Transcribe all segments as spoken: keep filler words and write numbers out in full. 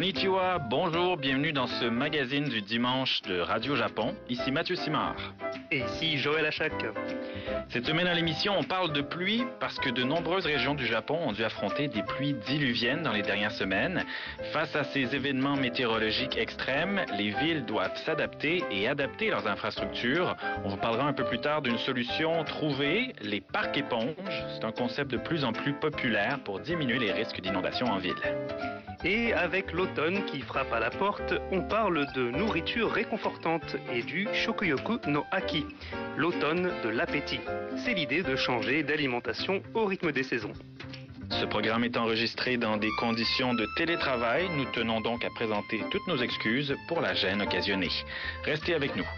Konnichiwa, bonjour, bienvenue dans ce magazine du dimanche de Radio Japon. Ici Mathieu Simard. Et ici Joël Achac. Cette semaine à l'émission, on parle de pluie parce que de nombreuses régions du Japon ont dû affronter des pluies diluviennes dans les dernières semaines. Face à ces événements météorologiques extrêmes, les villes doivent s'adapter et adapter leurs infrastructures. On vous parlera un peu plus tard d'une solution trouvée, les parcs éponges. C'est un concept de plus en plus populaire pour diminuer les risques d'inondation en ville. Et avec l'automne qui frappe à la porte, on parle de nourriture réconfortante et du Shokuyoku no Aki, l'automne de l'appétit. C'est l'idée de changer d'alimentation au rythme des saisons. Ce programme est enregistré dans des conditions de télétravail. Nous tenons donc à présenter toutes nos excuses pour la gêne occasionnée. Restez avec nous.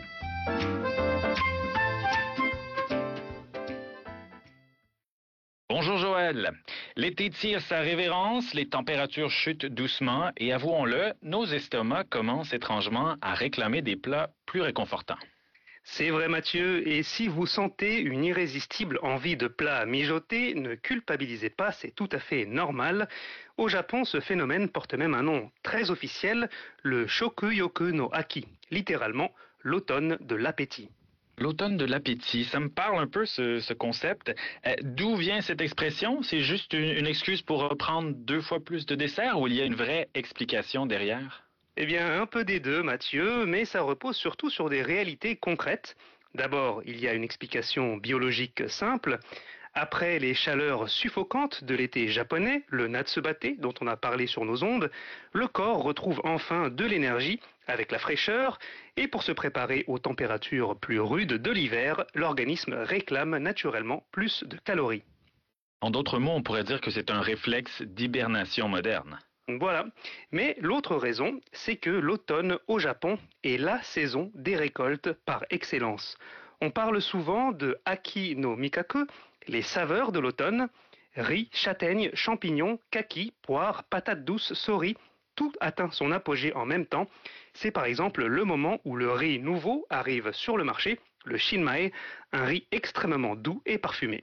Bonjour Joël. L'été tire sa révérence, les températures chutent doucement et avouons-le, nos estomacs commencent étrangement à réclamer des plats plus réconfortants. C'est vrai Mathieu, et si vous sentez une irrésistible envie de plats à mijoter, ne culpabilisez pas, c'est tout à fait normal. Au Japon, ce phénomène porte même un nom très officiel, le Shokuyoku no Aki, littéralement l'automne de l'appétit. L'automne de l'appétit, ça me parle un peu ce, ce concept. Euh, d'où vient cette expression? C'est juste une, une excuse pour reprendre deux fois plus de dessert ou il y a une vraie explication derrière? Eh bien, un peu des deux, Mathieu, mais ça repose surtout sur des réalités concrètes. D'abord, il y a une explication biologique simple. Après les chaleurs suffocantes de l'été japonais, le Natsubate, dont on a parlé sur nos ondes, le corps retrouve enfin de l'énergie avec la fraîcheur, et pour se préparer aux températures plus rudes de l'hiver, l'organisme réclame naturellement plus de calories. En d'autres mots, on pourrait dire que c'est un réflexe d'hibernation moderne. Voilà. Mais l'autre raison, c'est que l'automne au Japon est la saison des récoltes par excellence. On parle souvent de Aki no Mikaku, les saveurs de l'automne, riz, châtaigne, champignons, kaki, poires, patates douces, sori, tout atteint son apogée en même temps. C'est par exemple le moment où le riz nouveau arrive sur le marché, le shinmae, un riz extrêmement doux et parfumé.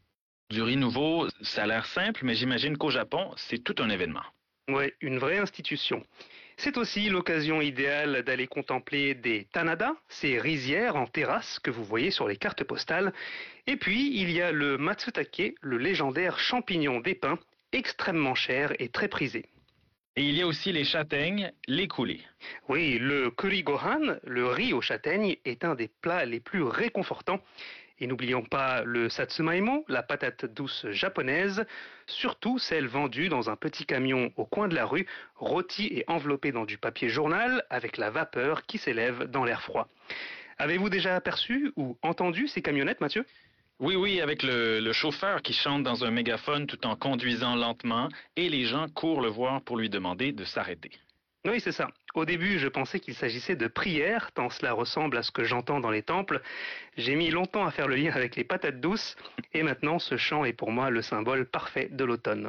Du riz nouveau, ça a l'air simple, mais j'imagine qu'au Japon, c'est tout un événement. Oui, une vraie institution. C'est aussi l'occasion idéale d'aller contempler des tanada, ces rizières en terrasse que vous voyez sur les cartes postales. Et puis, il y a le matsutake, le légendaire champignon des pins, extrêmement cher et très prisé. Et il y a aussi les châtaignes, les coulées. Oui, le kuri gohan, le riz aux châtaignes, est un des plats les plus réconfortants. Et n'oublions pas le satsumaimo, la patate douce japonaise, surtout celle vendue dans un petit camion au coin de la rue, rôtie et enveloppée dans du papier journal avec la vapeur qui s'élève dans l'air froid. Avez-vous déjà aperçu ou entendu ces camionnettes, Mathieu ? Oui, oui, avec le, le chauffeur qui chante dans un mégaphone tout en conduisant lentement et les gens courent le voir pour lui demander de s'arrêter. Oui, c'est ça. Au début, je pensais qu'il s'agissait de prières, tant cela ressemble à ce que j'entends dans les temples. J'ai mis longtemps à faire le lien avec les patates douces, et maintenant ce chant est pour moi le symbole parfait de l'automne.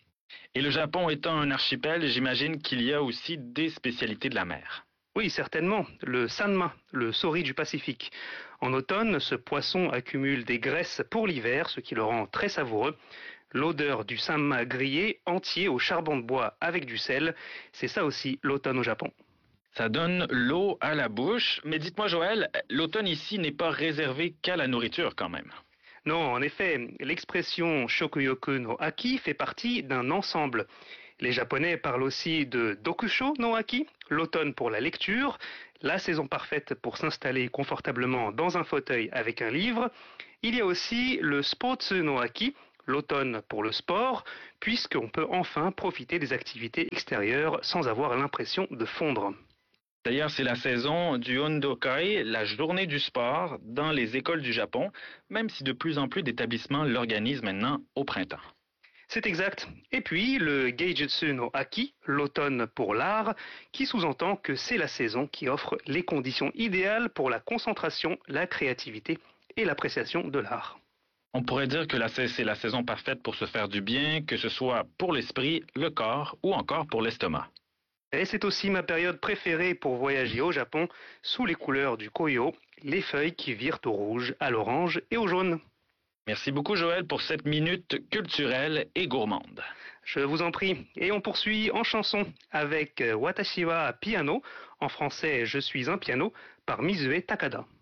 Et le Japon étant un archipel, j'imagine qu'il y a aussi des spécialités de la mer. Oui, certainement. Le sanma, le sori du Pacifique. En automne, ce poisson accumule des graisses pour l'hiver, ce qui le rend très savoureux. L'odeur du sanma grillé entier au charbon de bois avec du sel, c'est ça aussi l'automne au Japon. Ça donne l'eau à la bouche, mais dites-moi Joël, l'automne ici n'est pas réservé qu'à la nourriture quand même. Non, en effet, l'expression Shokuyoku no Aki fait partie d'un ensemble. Les Japonais parlent aussi de Dokusho no Aki, l'automne pour la lecture, la saison parfaite pour s'installer confortablement dans un fauteuil avec un livre. Il y a aussi le Spotsu no Aki, l'automne pour le sport, puisqu'on peut enfin profiter des activités extérieures sans avoir l'impression de fondre. D'ailleurs, c'est la saison du Hondokai, la journée du sport, dans les écoles du Japon, même si de plus en plus d'établissements l'organisent maintenant au printemps. C'est exact. Et puis le Geijutsu no Aki, l'automne pour l'art, qui sous-entend que c'est la saison qui offre les conditions idéales pour la concentration, la créativité et l'appréciation de l'art. On pourrait dire que c'est la saison parfaite pour se faire du bien, que ce soit pour l'esprit, le corps ou encore pour l'estomac. Et c'est aussi ma période préférée pour voyager au Japon, sous les couleurs du Koyo, les feuilles qui virent au rouge, à l'orange et au jaune. Merci beaucoup Joël pour cette minute culturelle et gourmande. Je vous en prie. Et on poursuit en chanson avec Watashi wa piano, en français Je suis un piano, par Misue Takada.